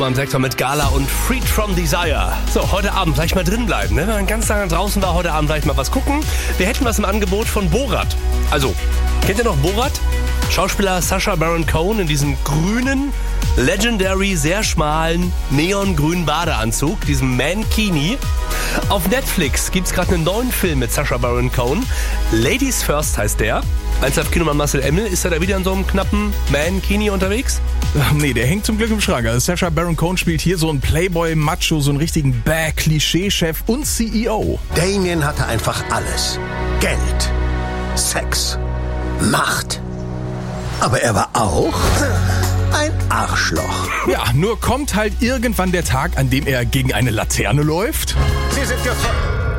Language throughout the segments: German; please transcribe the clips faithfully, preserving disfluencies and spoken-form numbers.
Am Sektor mit Gala und Freed from Desire. So, heute Abend vielleicht mal drin bleiben, ne? Wenn man ganz lange draußen war, heute Abend vielleicht mal was gucken. Wir hätten was im Angebot von Borat. Also, kennt ihr noch Borat? Schauspieler Sacha Baron Cohen in diesem grünen, legendary, sehr schmalen, neongrünen Badeanzug, diesem Mankini. Auf Netflix gibt's gerade einen neuen Film mit Sacha Baron Cohen. Ladies First heißt der. eins F Kinomann Marcel Emmel, ist er da wieder in so einem knappen Mankini unterwegs? Ach nee, der hängt zum Glück im Schrank. Also Sacha Baron Cohen spielt hier so einen Playboy-Macho, so einen richtigen Bäh-Klischee-Chef und C E O. Damien hatte einfach alles. Geld, Sex, Macht. Aber er war auch ein Arschloch. Ja, nur kommt halt irgendwann der Tag, an dem er gegen eine Laterne läuft. Sie sind gefeuert.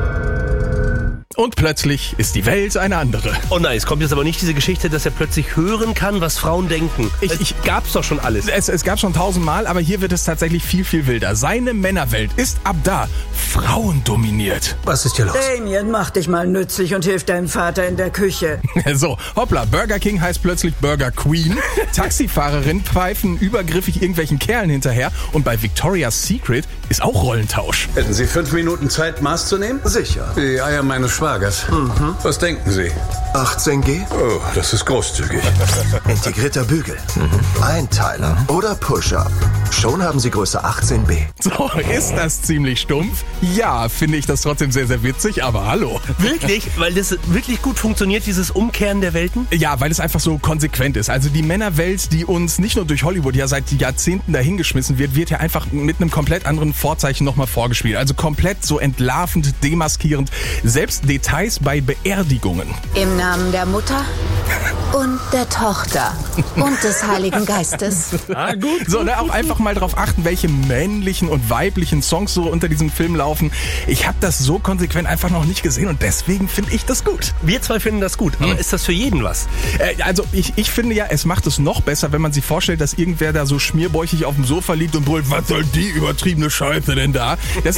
Und plötzlich ist die Welt eine andere. Oh nein, es kommt jetzt aber nicht diese Geschichte, dass er plötzlich hören kann, was Frauen denken. Ich, ich gab's doch schon alles. Es, es gab schon tausendmal, aber hier wird es tatsächlich viel, viel wilder. Seine Männerwelt ist ab da frauendominiert. Was ist hier los? Damien, mach dich mal nützlich und hilf deinem Vater in der Küche. So, hoppla, Burger King heißt plötzlich Burger Queen. Taxifahrerin pfeifen übergriffig irgendwelchen Kerlen hinterher. Und bei Victoria's Secret ist auch Rollentausch. Hätten Sie fünf Minuten Zeit, Maß zu nehmen? Sicher. Die Eier meines Schwagers. Mhm. Was denken Sie? achtzehn G? Oh, das ist großzügig. Integrierter Bügel. Mhm. Einteiler oder Push-Up. Schon haben Sie Größe achtzehn B. So, ist das ziemlich stumpf? Ja, finde ich das trotzdem sehr, sehr witzig, aber hallo. Wirklich? Weil das wirklich gut funktioniert, dieses Umkehren der Welten? Ja, weil es einfach so konsequent ist. Also die Männerwelt, die uns nicht nur durch Hollywood ja seit Jahrzehnten dahingeschmissen wird, wird ja einfach mit einem komplett anderen Vorzeichen nochmal vorgespielt. Also komplett so entlarvend, demaskierend. Selbst Details bei Beerdigungen. Im Namen der Mutter und der Tochter und des Heiligen Geistes. Ah, gut. So, ne, auch einfach mal drauf achten, welche männlichen und weiblichen Songs so unter diesem Film laufen. Ich habe das so konsequent einfach noch nicht gesehen und deswegen finde ich das gut. Wir zwei finden das gut, aber hm. ist das für jeden was? Äh, also ich, ich finde ja, es macht es noch besser, wenn man sich vorstellt, dass irgendwer da so schmierbäuchig auf dem Sofa liegt und brüllt, was soll die übertriebene Scheiße denn da? Das